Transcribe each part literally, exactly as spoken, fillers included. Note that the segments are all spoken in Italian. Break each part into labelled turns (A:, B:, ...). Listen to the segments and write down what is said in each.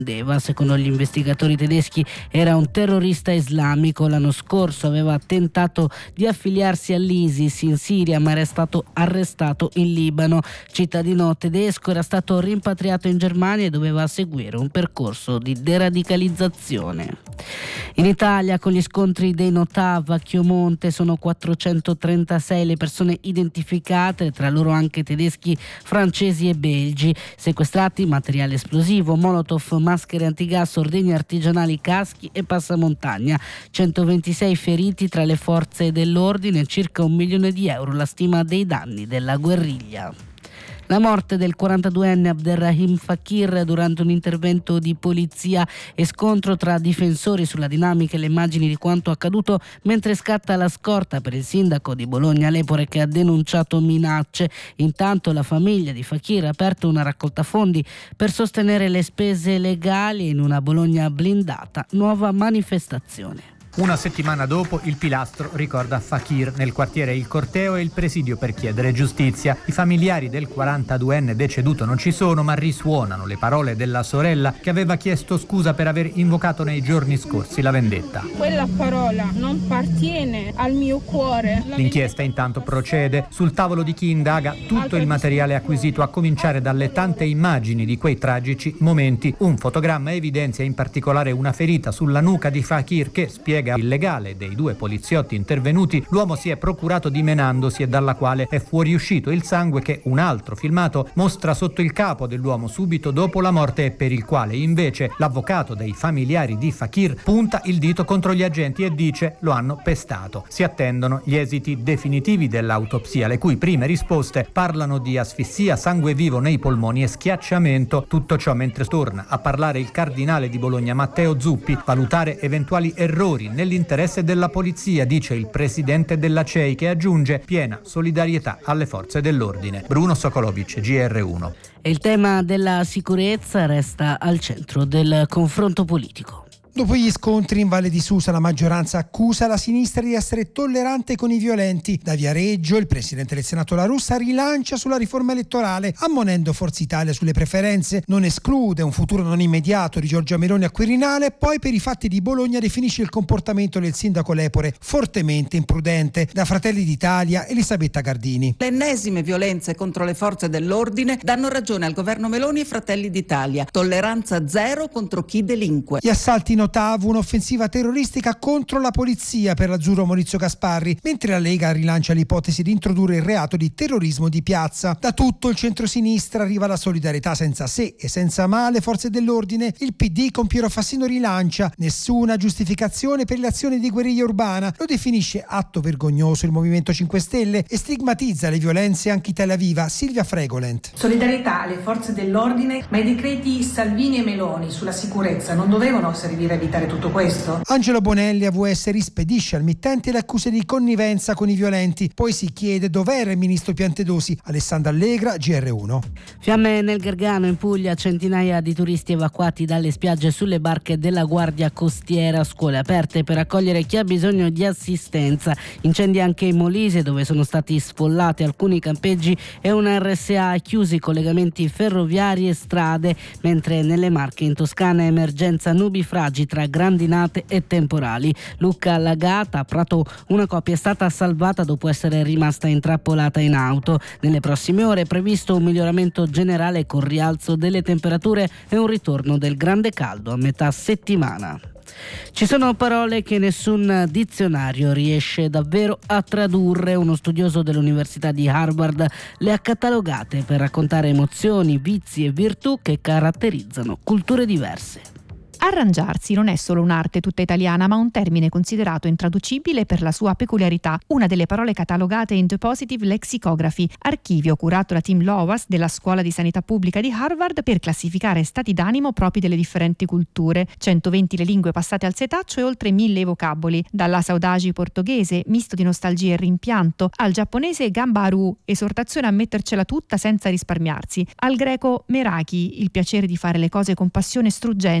A: Deva, secondo gli investigatori tedeschi, era un terrorista islamico. L'anno scorso aveva tentato di affiliarsi all'ISIS in Siria, ma era stato arrestato in Libano. Cittadino tedesco, era stato rimpatriato in Germania e doveva seguire un percorso di deradicalizzazione. In Italia, con gli scontri dei Notav a Chiomonte, sono quattrocentotrentasei le persone identificate, tra loro anche tedeschi, francesi e belgi. Sequestrati materiale esplosivo, molotov, maschere antigas, ordigni artigianali, caschi e passamontagna. centoventisei feriti tra le forze dell'ordine, circa un milione di euro la stima dei danni della guerriglia. La morte del quarantaduenne Abderrahim Fakir durante un intervento di polizia e scontro tra difensori sulla dinamica e le immagini di quanto accaduto mentre scatta la scorta per il sindaco di Bologna Lepore, che ha denunciato minacce. Intanto la famiglia di Fakir ha aperto una raccolta fondi per sostenere le spese legali in una Bologna blindata. Nuova manifestazione.
B: Una settimana dopo il pilastro ricorda Fakir. Nel quartiere il corteo e il presidio per chiedere giustizia. I familiari del quarantaduenne deceduto non ci sono, ma risuonano le parole della sorella, che aveva chiesto scusa per aver invocato nei giorni scorsi la vendetta.
C: Quella parola non appartiene al mio cuore.
B: L'inchiesta intanto procede. Sul tavolo di chi indaga tutto il materiale acquisito, a cominciare dalle tante immagini di quei tragici momenti. Un fotogramma evidenzia in particolare una ferita sulla nuca di Fakir che, spiega illegale dei due poliziotti intervenuti, l'uomo si è procurato dimenandosi e dalla quale è fuoriuscito il sangue che un altro filmato mostra sotto il capo dell'uomo subito dopo la morte, e per il quale invece l'avvocato dei familiari di Fakir punta il dito contro gli agenti e dice lo hanno pestato. Si attendono gli esiti definitivi dell'autopsia, le cui prime risposte parlano di asfissia, sangue vivo nei polmoni e schiacciamento. Tutto ciò mentre torna a parlare il cardinale di Bologna Matteo Zuppi. Valutare eventuali errori nell'interesse della polizia, dice il presidente della C E I, che aggiunge piena solidarietà alle forze dell'ordine. Bruno Sokolovic, G R uno.
A: E il tema della sicurezza resta al centro del confronto politico.
D: Dopo gli scontri in Valle di Susa, la maggioranza accusa la sinistra di essere tollerante con i violenti. Da Viareggio, il presidente del Senato La Russa rilancia sulla riforma elettorale, ammonendo Forza Italia sulle preferenze. Non esclude un futuro non immediato di Giorgia Meloni a Quirinale. Poi, per i fatti di Bologna, definisce il comportamento del sindaco Lepore fortemente imprudente. Da Fratelli d'Italia, Elisabetta Gardini.
E: Le ennesime violenze contro le forze dell'ordine danno ragione al governo Meloni e Fratelli d'Italia. Tolleranza zero contro chi delinque.
D: Gli assalti Notav, un'offensiva terroristica contro la polizia per l'azzurro Maurizio Gasparri, mentre la Lega rilancia l'ipotesi di introdurre il reato di terrorismo di piazza. Da tutto il centrosinistra arriva la solidarietà senza se e senza ma alle forze dell'ordine. Il P D con Piero Fassino rilancia nessuna giustificazione per le azioni di guerriglia urbana, lo definisce atto vergognoso il Movimento cinque Stelle e stigmatizza le violenze anche Italia Viva. Silvia Fregolent.
F: Solidarietà alle forze dell'ordine, ma i decreti Salvini e Meloni sulla sicurezza non dovevano servire a evitare tutto questo?
D: Angelo Bonelli, A V S, rispedisce al mittente le accuse di connivenza con i violenti. Poi si chiede dov'era il ministro Piantedosi. Alessandra Allegra, G R uno.
A: Fiamme nel Gargano, in Puglia, centinaia di turisti evacuati dalle spiagge sulle barche della Guardia Costiera, scuole aperte per accogliere chi ha bisogno di assistenza. Incendi anche in Molise, dove sono stati sfollati alcuni campeggi e una R S A chiusi collegamenti ferroviari e strade, mentre nelle Marche in Toscana emergenza nubifragi tra grandinate e temporali. Lucca allagata, a Prato una coppia è stata salvata dopo essere rimasta intrappolata in auto. Nelle prossime ore è previsto un miglioramento generale con rialzo delle temperature e un ritorno del grande caldo a metà settimana. Ci sono parole che nessun dizionario riesce davvero a tradurre. Uno studioso dell'Università di Harvard le ha catalogate per raccontare emozioni, vizi e virtù che caratterizzano culture diverse.
G: Arrangiarsi non è solo un'arte tutta italiana, ma un termine considerato intraducibile per la sua peculiarità. Una delle parole catalogate in The Positive Lexicography, archivio curato da Tim Lowas della Scuola di Sanità Pubblica di Harvard per classificare stati d'animo propri delle differenti culture. centoventi le lingue passate al setaccio e oltre mille i vocaboli, dalla saudade portoghese, misto di nostalgia e rimpianto, al giapponese gambaru, esortazione a mettercela tutta senza risparmiarsi, al greco meraki, il piacere di fare le cose con passione struggente,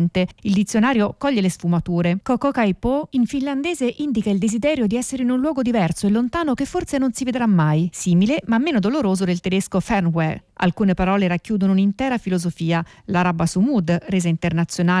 G: Il dizionario coglie le sfumature. Kokokaipo in finlandese indica il desiderio di essere in un luogo diverso e lontano che forse non si vedrà mai, simile ma meno doloroso del tedesco Fernweh. Alcune parole racchiudono un'intera filosofia. L'Araba Sumud, resa internazionale